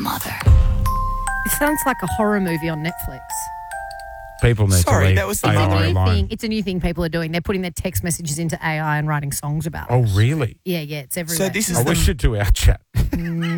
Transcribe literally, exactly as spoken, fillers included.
mother. It sounds like a horror movie on Netflix. People need Sorry, to leave that was the A It's a I new alone. thing. It's a new thing people are doing. They're putting their text messages into A I and writing songs about it. Oh, really? Yeah, yeah, it's everywhere. So this is I the wish you'd do our chat.